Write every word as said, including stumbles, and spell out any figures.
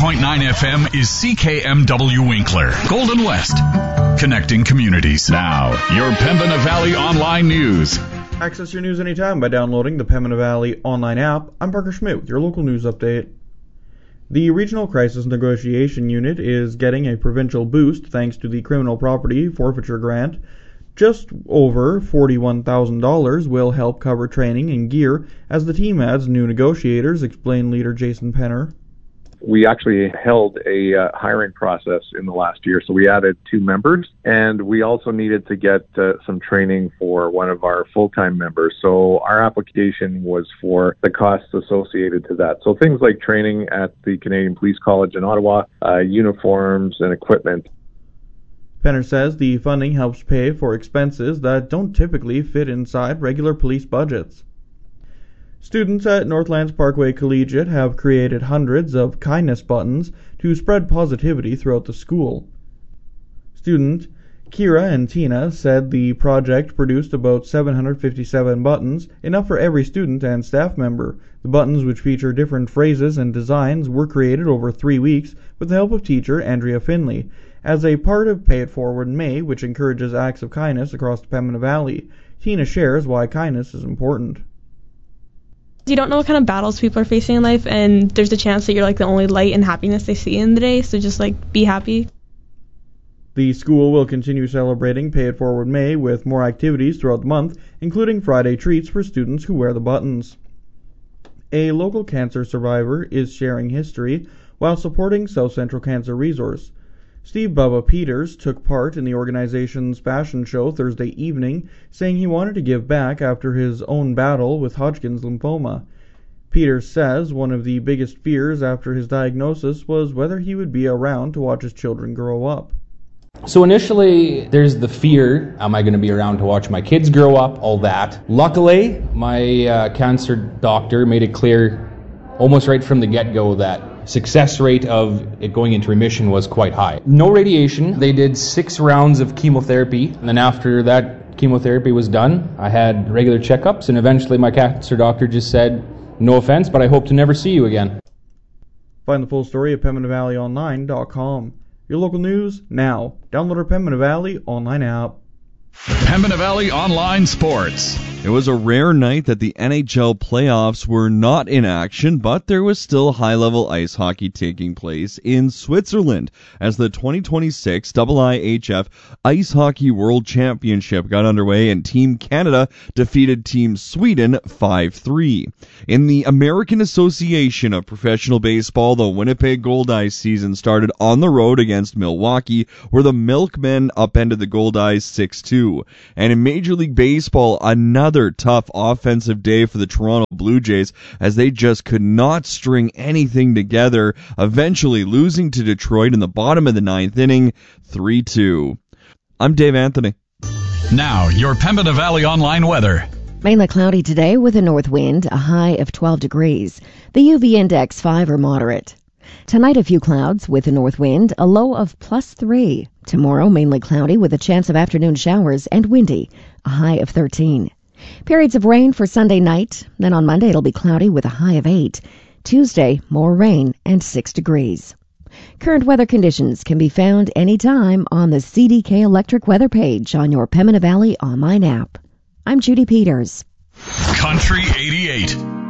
point nine F M is C K M W Winkler, Golden West, connecting communities. Now, your Pembina Valley Online News. Access your news anytime by downloading the Pembina Valley Online app. I'm Parker Schmidt with your local news update. The Regional Crisis Negotiation Unit is getting a provincial boost thanks to the Criminal Property Forfeiture Grant. Just over forty-one thousand dollars will help cover training and gear as the team adds new negotiators, explained leader Jason Penner. We actually held a uh, hiring process in the last year, so we added two members, and we also needed to get uh, some training for one of our full-time members. So our application was for the costs associated to that. So things like training at the Canadian Police College in Ottawa, uh, uniforms and equipment. Penner says the funding helps pay for expenses that don't typically fit inside regular police budgets. Students at Northlands Parkway Collegiate have created hundreds of kindness buttons to spread positivity throughout the school. Student Kira and Tina said the project produced about seven hundred fifty-seven buttons, enough for every student and staff member. The buttons, which feature different phrases and designs, were created over three weeks with the help of teacher Andrea Finley, as a part of Pay It Forward May, which encourages acts of kindness across the Pembina Valley. Tina shares why kindness is important. You don't know what kind of battles people are facing in life, and there's a chance that you're like the only light and happiness they see in the day, so just like be happy. The school will continue celebrating Pay It Forward May with more activities throughout the month, including Friday treats for students who wear the buttons. A local cancer survivor is sharing history while supporting South Central Cancer Resource. Steve Bubba Peters took part in the organization's fashion show Thursday evening, saying he wanted to give back after his own battle with Hodgkin's lymphoma. Peters says one of the biggest fears after his diagnosis was whether he would be around to watch his children grow up. So initially, there's the fear, am I going to be around to watch my kids grow up, all that. Luckily, my uh, cancer doctor made it clear almost right from the get-go that success rate of it going into remission was quite high. No radiation. They did six rounds of chemotherapy, and then after that chemotherapy was done, I had regular checkups, and eventually my cancer doctor just said, no offense, but I hope to never see you again. Find the full story at Pembina Valley Online dot com. Your local news now. Download our Pembina Valley Online app. Pembina Valley Online Sports. It was a rare night that the N H L playoffs were not in action, but there was still high-level ice hockey taking place in Switzerland as the twenty twenty-six I I H F Ice Hockey World Championship got underway and Team Canada defeated Team Sweden five three. In the American Association of Professional Baseball, the Winnipeg Goldeyes season started on the road against Milwaukee, where the Milkmen upended the Goldeyes six two. And in Major League Baseball, another tough offensive day for the Toronto Blue Jays as they just could not string anything together, eventually losing to Detroit in the bottom of the ninth inning, three two. I'm Dave Anthony. Now, your Pembina Valley Online weather. Mainly cloudy today with a north wind, a high of twelve degrees. The U V index five or moderate. Tonight a few clouds with a north wind, a low of plus three. Tomorrow mainly cloudy with a chance of afternoon showers and windy, a high of thirteen. Periods of rain for Sunday night. Then on Monday it'll be cloudy with a high of eight. Tuesday, more rain and six degrees. Current weather conditions can be found anytime on the C D K Electric weather page on your Pembina Valley Online app. I'm Judy Peters. Country eighty-eight.